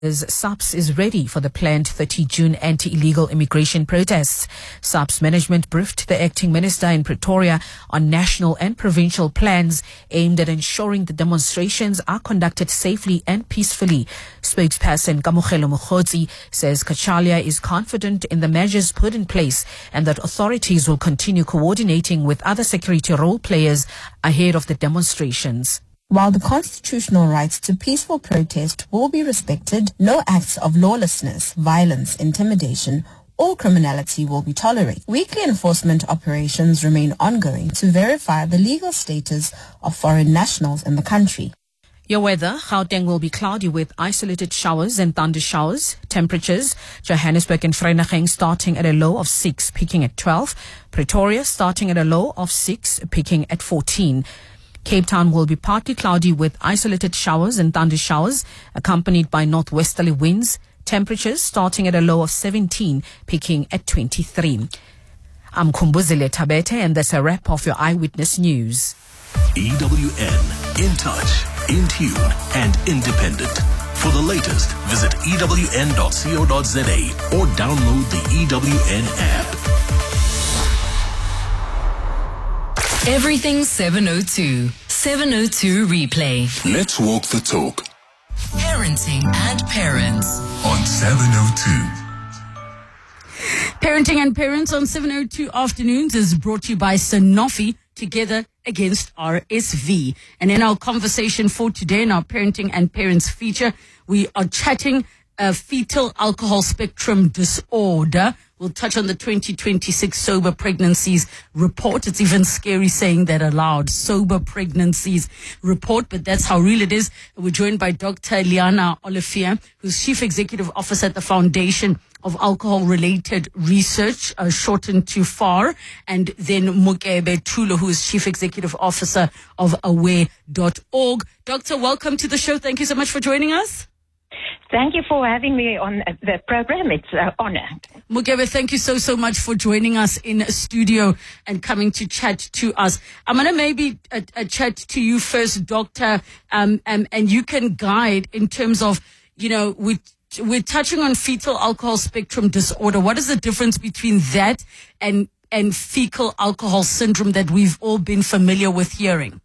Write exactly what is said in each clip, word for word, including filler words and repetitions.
SAPS is ready for the planned thirtieth of June anti-illegal immigration protests. SAPS management briefed the acting minister in Pretoria on national and provincial plans aimed at ensuring the demonstrations are conducted safely and peacefully. Spokesperson Kamokhelo Mokgotsi says Cachalia is confident in the measures put in place and that authorities will continue coordinating with other security role players ahead of the demonstrations. While the constitutional rights to peaceful protest will be respected, no acts of lawlessness, violence, intimidation, or criminality will be tolerated. Weekly enforcement operations remain ongoing to verify the legal status of foreign nationals in the country. Your weather: Gauteng will be cloudy with isolated showers and thunder showers. Temperatures: Johannesburg and Vereeniging starting at a low of six, peaking at twelve. Pretoria starting at a low of six, peaking at fourteen. Cape Town will be partly cloudy with isolated showers and thunder showers, accompanied by northwesterly winds. Temperatures starting at a low of seventeen, peaking at twenty-three. I'm Kumbuzile Tabete, and that's a wrap of your Eyewitness News. E W N, in touch, in tune, and independent. For the latest, visit E W N dot co dot za or download the E W N app. Everything seven oh two. seven oh two replay. Let's walk the talk. Parenting and Parents On seven oh two. Parenting and Parents on seven oh two Afternoons is brought to you by Sanofi, together against R S V. And in our conversation for today, in our Parenting and Parents feature, we are chatting uh, fetal alcohol spectrum disorder. We'll touch on the twenty twenty-six Sober Pregnancies Report. It's even scary saying that aloud, Sober Pregnancies Report, but that's how real it is. We're joined by Doctor Liana Olivier, who's Chief Executive Officer at the Foundation of Alcohol-Related Research, uh, shortened to F A R, and then Mokebe Tulo, who is Chief Executive Officer of aware dot org. Doctor, welcome to the show. Thank you so much for joining us. Thank you for having me on the program. It's an honor. Mokebe, thank you so, so much for joining us in studio and coming to chat to us. I'm going to maybe uh, uh, chat to you first, Doctor, um, um, and you can guide in terms of, you know, we, we're touching on fetal alcohol spectrum disorder. What is the difference between that and, and fecal alcohol syndrome that we've all been familiar with hearing?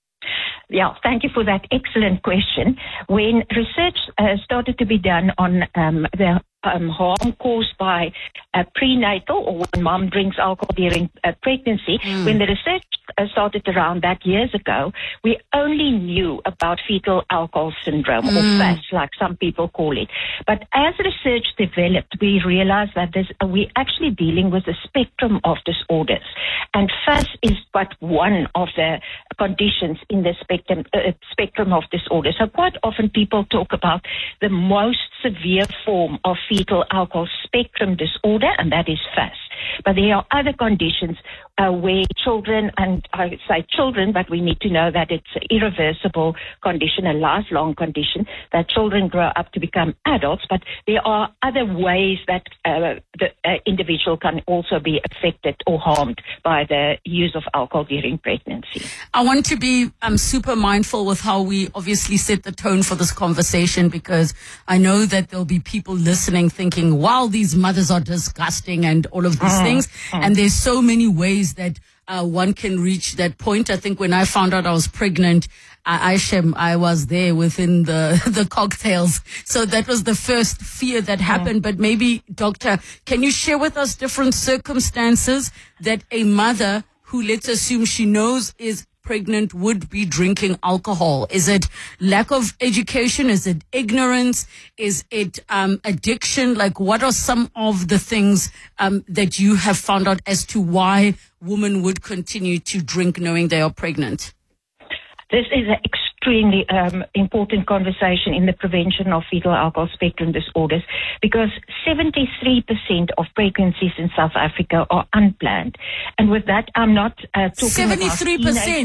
Yeah, thank you for that excellent question. When research uh, started to be done on um, the um, harm caused by uh, prenatal, or when mom drinks alcohol during uh, pregnancy, mm. when the research uh, started around that years ago, we only knew about fetal alcohol syndrome, mm. or F A S, like some people call it. But as research developed, we realized that this, uh, we're actually dealing with a spectrum of disorders. And F A S is but one of the conditions in the spectrum, uh, spectrum of disorders. So quite often people talk about the most severe form of fetal alcohol spectrum disorder, and that is F A S. But there are other conditions uh, where children, and I say children, but we need to know that it's an irreversible condition, a lifelong condition, that children grow up to become adults. But there are other ways that uh, the uh, individual can also be affected or harmed by the use of alcohol during pregnancy. I want to be um, super mindful with how we obviously set the tone for this conversation, because I know that there'll be people listening thinking, wow, these mothers are disgusting and all of these mm. things. Mm. And there's so many ways that uh, one can reach that point. I think when I found out I was pregnant, I, I, I was there within the, the cocktails. So that was the first fear that happened. Mm. But maybe, Doctor, can you share with us different circumstances that a mother who, let's assume she knows is pregnant, would be drinking alcohol? Is it lack of education? Is it ignorance? Is it um, addiction? Like, what are some of the things um, that you have found out as to why women would continue to drink knowing they are pregnant? This is an extremely um, important conversation in the prevention of fetal alcohol spectrum disorders, because seventy-three percent of pregnancies in South Africa are unplanned. And with that, I'm not uh, talking seventy-three percent. about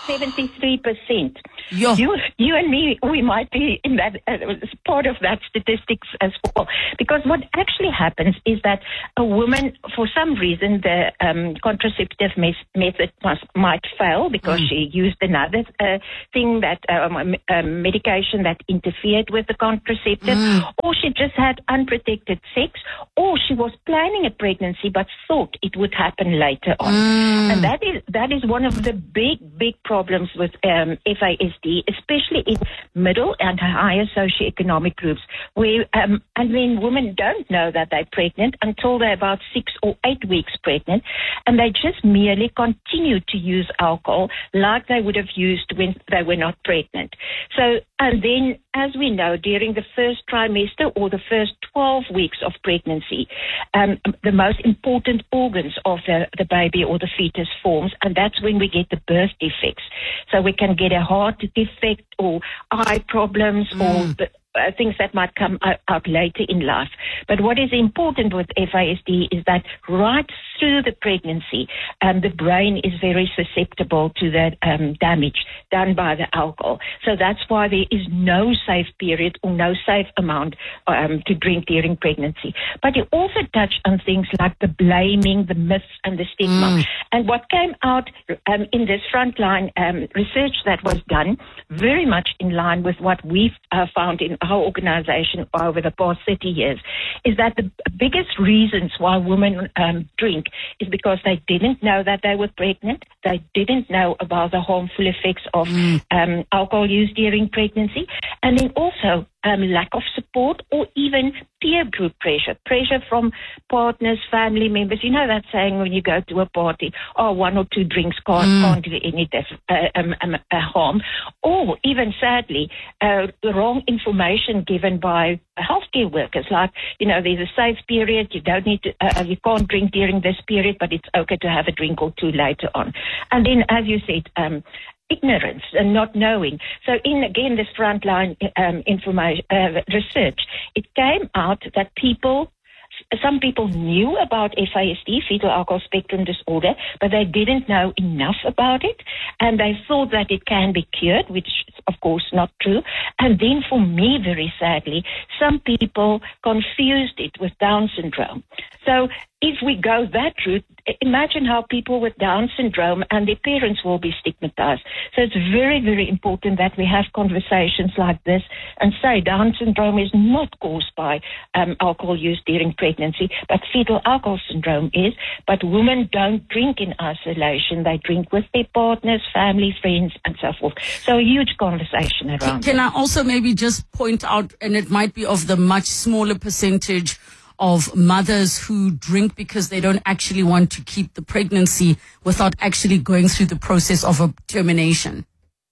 seventy-three percent. Yo. You, you and me, we might be in that uh, part of that statistics as well. Because what actually happens is that a woman, for some reason, the um, contraceptive mes- method must, might fail because mm. she used another uh, thing that um, uh, medication that interfered with the contraceptive, mm. or she just had unprotected sex, or she was planning a pregnancy but thought it would happen later on. Mm. And that is that is one of the big, big problems with um, F A S D, especially in middle and higher socioeconomic groups, where um, and then women don't know that they're pregnant until they're about six or eight weeks pregnant, and they just merely continue to use alcohol like they would have used when they were not pregnant. So, and then, as we know, during the first trimester or the first twelve weeks of pregnancy, um, the most important organs of the, the baby or the fetus forms, and that's when we get the birth defects. So we can get a heart defect or eye problems mm. or the, Uh, things that might come out, out later in life. But what is important with F A S D is that right through the pregnancy, um, the brain is very susceptible to that um, damage done by the alcohol. So that's why there is no safe period or no safe amount um, to drink during pregnancy. But you also touch on things like the blaming, the myths and the stigma. Mm. And what came out um, in this frontline um, research that was done, very much in line with what we've uh, found in our organization over the past thirty years, is that the biggest reasons why women um, drink is because they didn't know that they were pregnant, they didn't know about the harmful effects of mm. um, alcohol use during pregnancy, and then also um, lack of support or even peer group pressure, pressure from partners, family members. You know that saying when you go to a party, oh, one or two drinks can't, mm. can't do any def- uh, um, um, uh, harm, or even sadly, uh, the wrong information given by healthcare workers, like, you know, there's a safe period, you don't need to, uh, you can't drink during this period, but it's okay to have a drink or two later on. And then, as you said, um, ignorance and not knowing. So in, again, this frontline um, information uh, research, it came out that people, some people knew about F A S D, fetal alcohol spectrum disorder, but they didn't know enough about it, and they thought that it can be cured, which is, of course, not true. And then, for me, very sadly, some people confused it with Down syndrome. So if we go that route, imagine how people with Down syndrome and their parents will be stigmatized. So it's very, very important that we have conversations like this and say Down syndrome is not caused by um, alcohol use during pregnancy, but fetal alcohol syndrome is. But women don't drink in isolation. They drink with their partners, family, friends, and so forth. So a huge conversation around Can, can I also maybe just point out, and it might be of the much smaller percentage of mothers who drink because they don't actually want to keep the pregnancy without actually going through the process of a termination.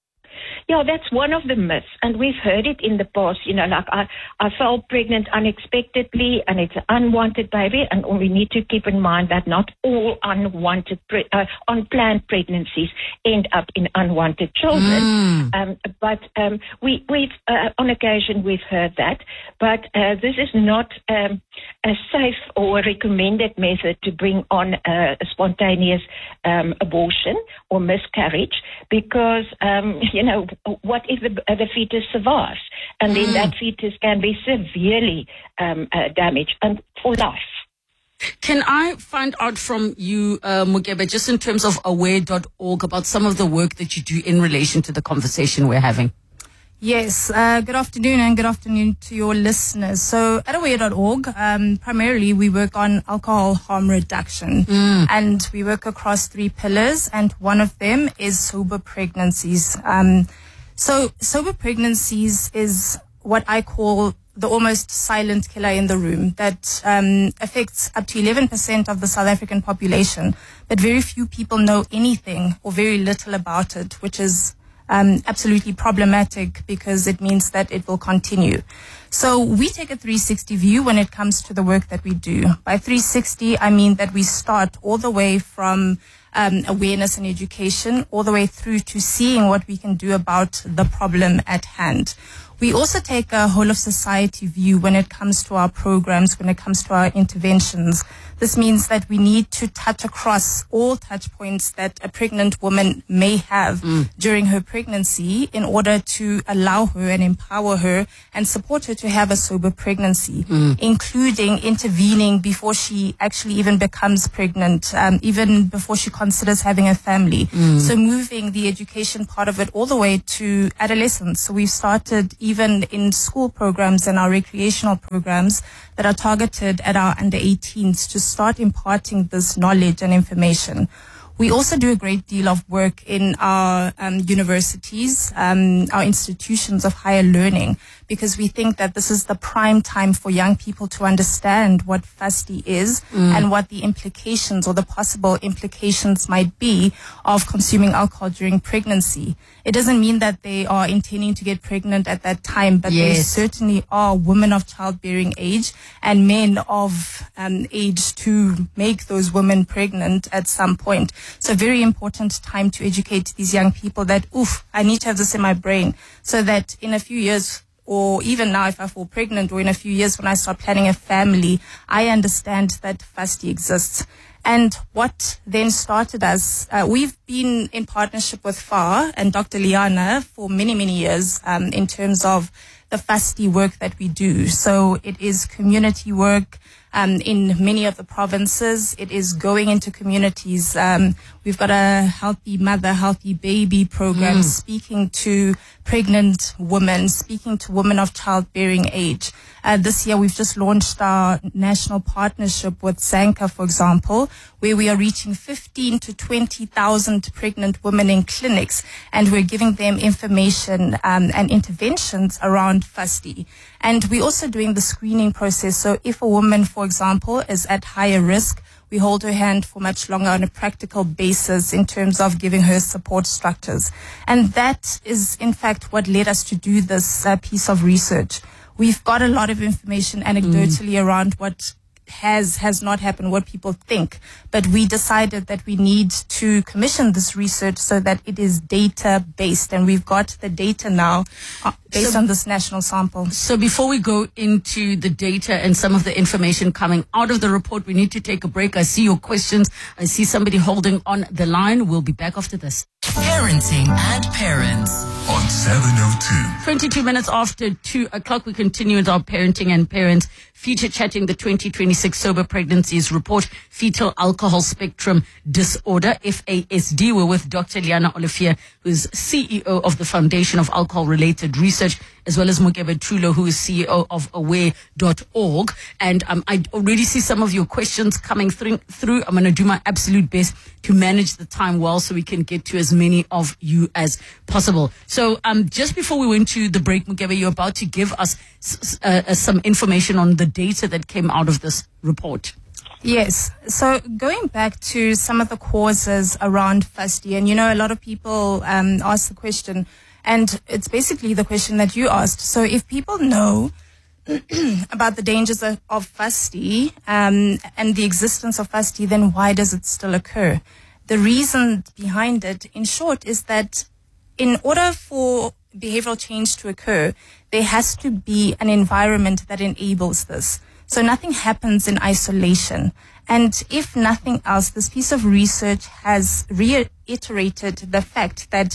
Yeah, that's one of the myths, and we've heard it in the past. You know, like I, I fell pregnant unexpectedly, and it's an unwanted baby, and we need to keep in mind that not all unwanted, pre- uh, unplanned pregnancies end up in unwanted children. Mm. Um, but um, we, we've, uh, on occasion, we've heard that, but uh, this is not um, a safe or recommended method to bring on a, a spontaneous um, abortion or miscarriage, because um, you know. What if the, uh, the fetus survives? And then mm. that fetus can be severely um, uh, damaged and for life. Can I find out from you, uh, Mugebe, just in terms of aware dot org, about some of the work that you do in relation to the conversation we're having? Yes, uh, good afternoon and good afternoon to your listeners. So at aware dot org, um, primarily we work on alcohol harm reduction mm. and we work across three pillars, and one of them is sober pregnancies. Um, so sober pregnancies is what I call the almost silent killer in the room that um, affects up to eleven percent of the South African population, but very few people know anything or very little about it, which is Um, absolutely problematic because it means that it will continue. So we take a three sixty view when it comes to the work that we do. By three sixty, I mean that we start all the way from um, awareness and education all the way through to seeing what we can do about the problem at hand. We also take a whole of society view when it comes to our programs, when it comes to our interventions. This means that we need to touch across all touch points that a pregnant woman may have mm. during her pregnancy in order to allow her and empower her and support her to have a sober pregnancy, mm. including intervening before she actually even becomes pregnant, um, even before she considers having a family. Mm. So moving the education part of it all the way to adolescence. So we've started even in school programs and our recreational programs that are targeted at our under eighteens to start imparting this knowledge and information. We also do a great deal of work in our um, universities, um, our institutions of higher learning, because we think that this is the prime time for young people to understand what F A S T is mm. and what the implications or the possible implications might be of consuming alcohol during pregnancy. It doesn't mean that they are intending to get pregnant at that time, but yes. they certainly are women of childbearing age and men of um, age to make those women pregnant at some point. So a very important time to educate these young people that, oof, I need to have this in my brain so that in a few years, or even now if I fall pregnant, or in a few years when I start planning a family, I understand that F A S T exists. And what then started us, uh, we've been in partnership with F A R and Doctor Liana for many, many years um, in terms of the F A S T work that we do. So it is community work um, in many of the provinces. It is going into communities. Um, we've got a Healthy Mother, Healthy Baby program mm. speaking to pregnant women, speaking to women of childbearing age. Uh, this year, we've just launched our national partnership with Zanka, for example, where we are reaching fifteen to twenty thousand pregnant women in clinics, and we're giving them information um, and interventions around F A S T. And we're also doing the screening process. So if a woman, for example, is at higher risk, we hold her hand for much longer on a practical basis in terms of giving her support structures. And that is, in fact, what led us to do this uh, piece of research. We've got a lot of information anecdotally mm. around what has has not happened, what people think. But we decided that we need to commission this research so that it is data-based. And we've got the data now uh, based so, on this national sample. So before we go into the data and some of the information coming out of the report, we need to take a break. I see your questions. I see somebody holding on the line. We'll be back after this. Parenting and Parents on seven oh two. twenty-two minutes after two o'clock, we continue with our Parenting and Parents feature chatting the twenty twenty-six Sober Pregnancies Report, Fetal Alcohol Spectrum Disorder, F A S D. We're with Doctor Liana Olivier, who's C E O of the Foundation of Alcohol-Related Research, as well as Mokebe Trulo, who is C E O of aware dot org. And um, I already see some of your questions coming through. through. I'm going to do my absolute best to manage the time well so we can get to as many of you as possible. So um, just before we went to the break, Mokebe, you're about to give us s- uh, some information on the data that came out of this report. Yes. So going back to some of the causes around F A S T, and you know, a lot of people um, ask the question, and it's basically the question that you asked. So if people know about the dangers of, of F A S T um, and the existence of F A S T, then why does it still occur? The reason behind it, in short, is that in order for behavioral change to occur, there has to be an environment that enables this. So nothing happens in isolation. And if nothing else, this piece of research has reiterated the fact that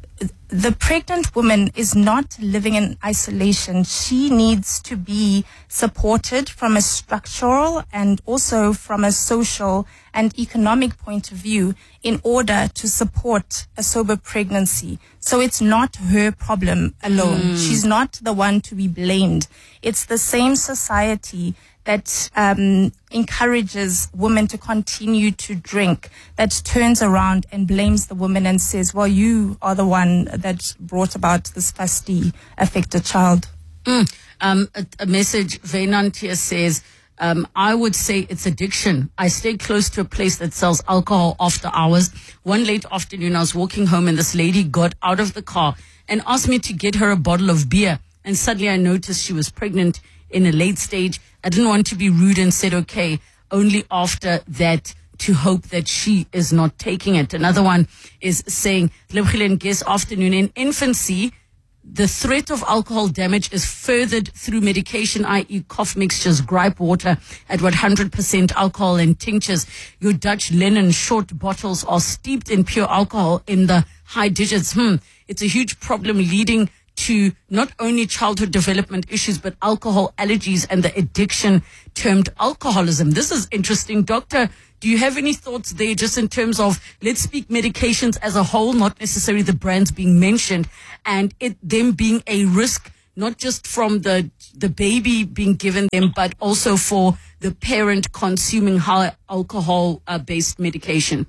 the pregnant woman is not living in isolation. She needs to be supported from a structural and also from a social and economic point of view in order to support a sober pregnancy. So it's not her problem alone. Mm. She's not the one to be blamed. It's the same society that um, encourages women to continue to drink, that turns around and blames the woman and says, well, you are the one that brought about this F A S T affected child. Mm. Um, a, a message, Venan here says, um, I would say it's addiction. I stay close to a place that sells alcohol after hours. One late afternoon, I was walking home and this lady got out of the car and asked me to get her a bottle of beer. And suddenly I noticed she was pregnant in a late stage. I didn't want to be rude and said, okay, only after that to hope that she is not taking it. Another one is saying, guess afternoon, in infancy, the threat of alcohol damage is furthered through medication, that is cough mixtures, gripe water at one hundred percent alcohol and tinctures. Your Dutch linen short bottles are steeped in pure alcohol in the high digits. Hmm. It's a huge problem leading to not only childhood development issues, but alcohol allergies and the addiction termed alcoholism. This is interesting. Doctor, do you have any thoughts there just in terms of, let's speak medications as a whole, not necessarily the brands being mentioned, and it them being a risk, not just from the the baby being given them, but also for the parent consuming high alcohol uh, based medication?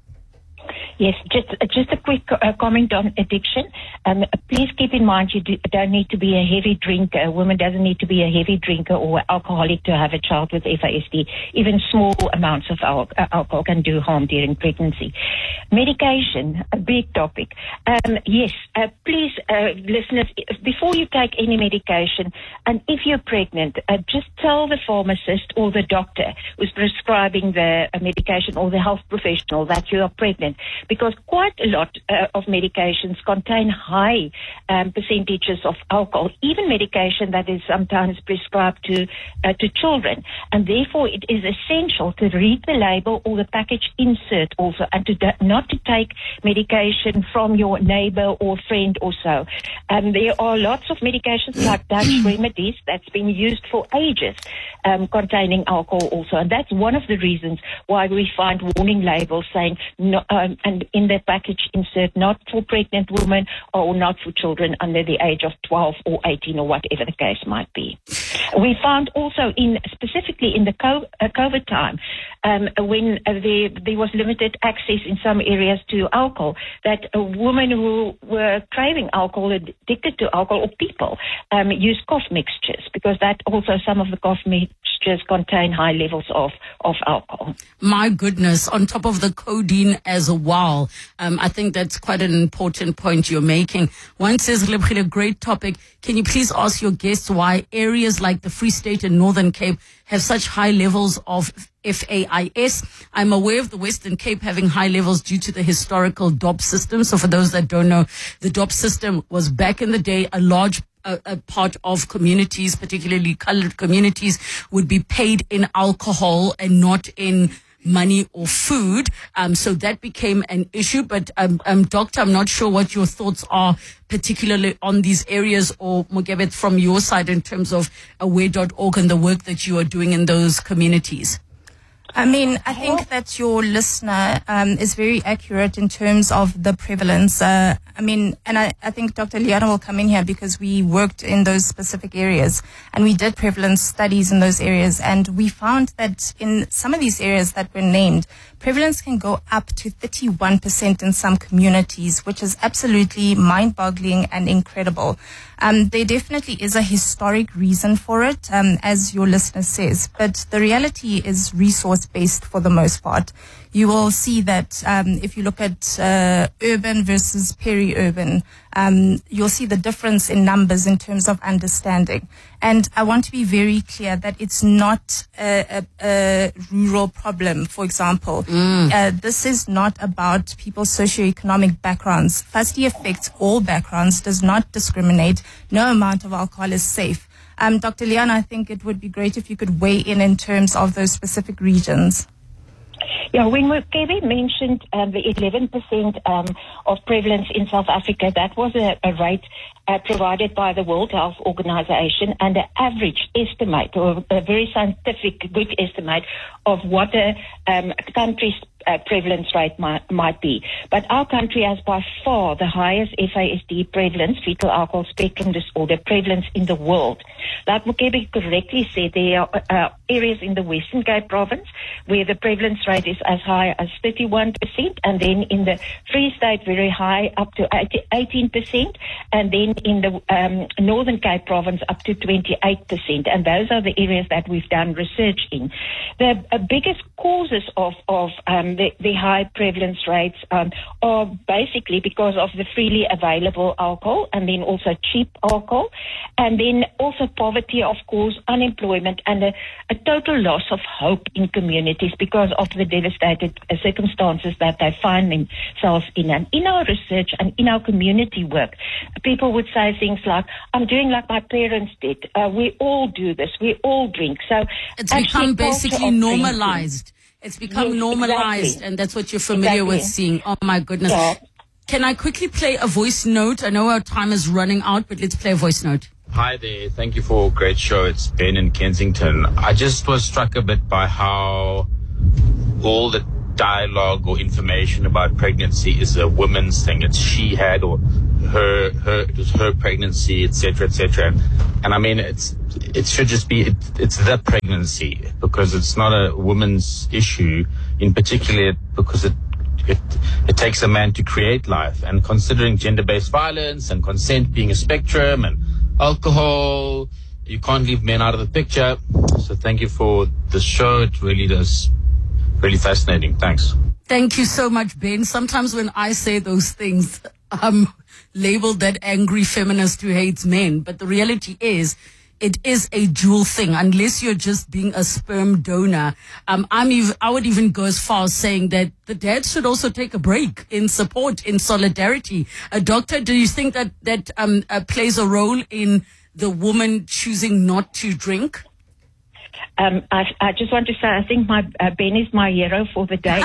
Yes, just just a quick uh, comment on addiction. Um, please keep in mind you do, don't need to be a heavy drinker. A woman doesn't need to be a heavy drinker or alcoholic to have a child with F A S D. Even small amounts of al- uh, alcohol can do harm during pregnancy. Medication, a big topic. Um, yes, uh, please, uh, listeners, before you take any medication, and if you're pregnant, uh, just tell the pharmacist or the doctor who's prescribing the uh, medication or the health professional that you are pregnant, because quite a lot uh, of medications contain high um, percentages of alcohol, even medication that is sometimes prescribed to uh, to children. And therefore, it is essential to read the label or the package insert also, and to do, not to take medication from your neighbor or friend or so. Um, there are lots of medications like Dutch remedies that's been used for ages um, containing alcohol also. And that's one of the reasons why we find warning labels saying no, um, and in the package insert, not for pregnant women or not for children under the age of twelve or eighteen or whatever the case might be. We found also in, specifically in the COVID time, um, when uh, there, there was limited access in some areas to alcohol, that uh, women who were craving alcohol, addicted to alcohol, or people um, used cough mixtures, because that also, some of the cough mixtures contain high levels of, of alcohol. My goodness, on top of the codeine as well. Um, I think that's quite an important point you're making. One says, a great topic. Can you please ask your guests why areas like the Free State and Northern Cape have such high levels of F A I S? I'm aware of the Western Cape having high levels due to the historical D O B system. So for those that don't know, the D O B system was back in the day a large A, a part of communities, particularly colored communities, would be paid in alcohol and not in money or food. Um, so that became an issue. But, um, um, Doctor, I'm not sure what your thoughts are, particularly on these areas, or Mokebet, from your side in terms of aware dot org and the work that you are doing in those communities. I mean, I think that your listener um, is very accurate in terms of the prevalence. Uh, I mean, and I, I think Doctor Liana will come in here because we worked in those specific areas and we did prevalence studies in those areas, and we found that in some of these areas that were named, prevalence can go up to thirty-one percent in some communities, which is absolutely mind-boggling and incredible. Um, there definitely is a historic reason for it, um, as your listener says, but the reality is resource-based for the most part. You will see that um, if you look at uh, urban versus peri-urban, um, you'll see the difference in numbers in terms of understanding. And I want to be very clear that it's not a, a, a rural problem, for example. Mm. Uh, this is not about people's socioeconomic backgrounds. FASD affects all backgrounds, does not discriminate. No amount of alcohol is safe. Um, Doctor Liana, I think it would be great if you could weigh in in terms of those specific regions. Yeah, when Kevin mentioned um, the eleven percent um, of prevalence in South Africa, that was a, a rate uh, provided by the World Health Organization, and an average estimate, or a very scientific, good estimate of what a um, country's uh, prevalence rate might, might be. But our country has by far the highest F A S D prevalence, fetal alcohol spectrum disorder prevalence in the world. Like Mokebe correctly said, there are uh, areas in the Western Cape province where the prevalence rate is as high as thirty-one percent, and then in the Free State very high, up to eighteen percent, and then in the um, Northern Cape province up to twenty-eight percent. And those are the areas that we've done research in. The uh, biggest causes of, of um, the, the high prevalence rates um, are basically because of the freely available alcohol, and then also cheap alcohol, and then also poverty, of course, unemployment, and a, a total loss of hope in communities because of the devastated uh, circumstances that they find themselves in. And in our research and in our community work, people would say things like, I'm doing like my parents did. Uh, we all do this. We all drink. So it's become basically normalized. Drinking. It's become yes, normalized, exactly. and that's what you're familiar exactly. with seeing. Oh, my goodness. Yeah. Can I quickly play a voice note? I know our time is running out, but let's play a voice note. Hi there. Thank you for a great show. It's Ben in Kensington. I just was struck a bit by how all the dialogue or information about pregnancy is a woman's thing. It's she had or her, her, it was her pregnancy, et cetera, et cetera. And, and I mean, it's, it should just be, it, it's the pregnancy because it's not a woman's issue in particular because it, it, it takes a man to create life. And considering gender-based violence and consent being a spectrum and alcohol, you can't leave men out of the picture. So thank you for the show. It really does, really fascinating. Thanks. Thank you so much, Ben. Sometimes when I say those things, I'm labeled that angry feminist who hates men. But the reality is, it is a dual thing. Unless you're just being a sperm donor, um, I'm even, I would even go as far as saying that the dads should also take a break in support, in solidarity. A doctor, do you think that that um, uh, plays a role in the woman choosing not to drink? Um, I, I just want to say, I think my uh, Ben is my hero for the day.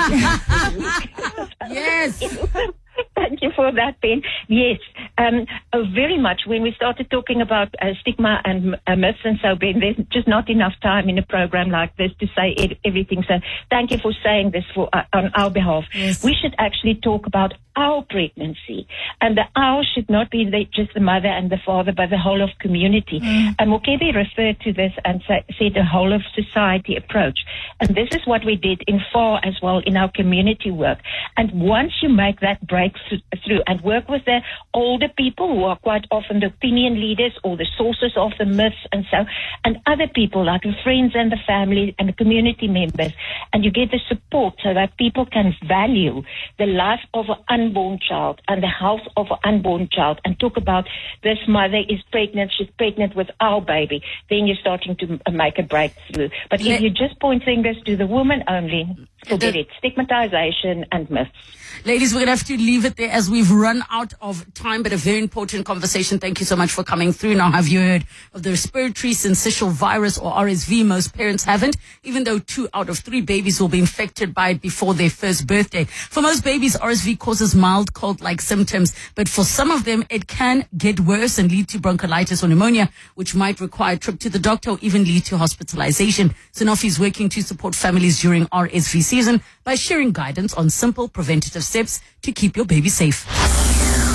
Yes. Thank you for that, Ben. Yes, um, oh, very much. When we started talking about uh, stigma and uh, myths and so, Ben, there's just not enough time in a program like this to say ed- everything. So thank you for saying this for uh, on our behalf. Yes. We should actually talk about our pregnancy. And the our should not be the, just the mother and the father, but the whole of community. Mm. And Mokebe referred to this and say, said a whole of society approach. And this is what we did in F A R as well in our community work. And once you make that breakthrough and work with the older people who are quite often the opinion leaders or the sources of the myths and so, and other people like the friends and the family and the community members, and you get the support so that people can value the life of an unborn child and the health of an unborn child and talk about this mother is pregnant, she's pregnant with our baby, then you're starting to make a breakthrough. But if you just point fingers to the woman only, forget it. Stigmatization and myths. Ladies, we're going to have to leave it there as we've run out of time, but a very important conversation. Thank you so much for coming through. Now, have you heard of the respiratory syncytial virus or R S V? Most parents haven't, even though two out of three babies will be infected by it before their first birthday. For most babies, R S V causes mild cold-like symptoms, but for some of them, it can get worse and lead to bronchiolitis or pneumonia, which might require a trip to the doctor or even lead to hospitalization. Sanofi is working to support families during R S V season by sharing guidance on simple preventative steps to keep your baby safe.